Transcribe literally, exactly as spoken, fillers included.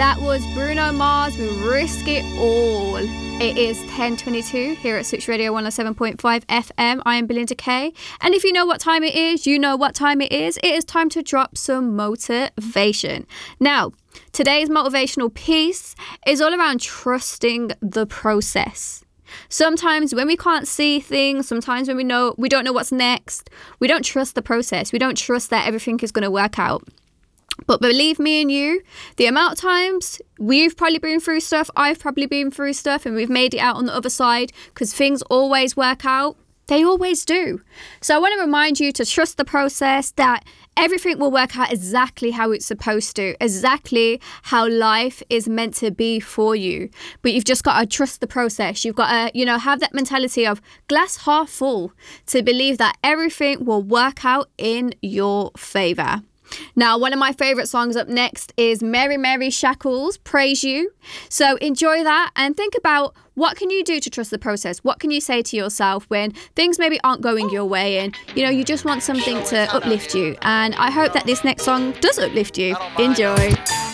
That was Bruno Mars with Risk It All. It is ten twenty-two here at Switch Radio one oh seven point five F M. I am Belinda Kay. And if you know what time it is, you know what time it is. It is time to drop some motivation. Now, today's motivational piece is all around trusting the process. Sometimes when we can't see things, sometimes when we know we don't know what's next, we don't trust the process. We don't trust that everything is going to work out. But believe me and you, the amount of times we've probably been through stuff, I've probably been through stuff, and we've made it out on the other side because things always work out. They always do. So I want to remind you to trust the process, that everything will work out exactly how it's supposed to, exactly how life is meant to be for you. But you've just got to trust the process. You've got to, you know, have that mentality of glass half full to believe that everything will work out in your favour. Now, one of my favourite songs up next is Mary Mary Shackles, Praise You. So enjoy that and think about what can you do to trust the process? What can you say to yourself when things maybe aren't going your way and, you know, you just want something to uplift you? And I hope that this next song does uplift you. Enjoy.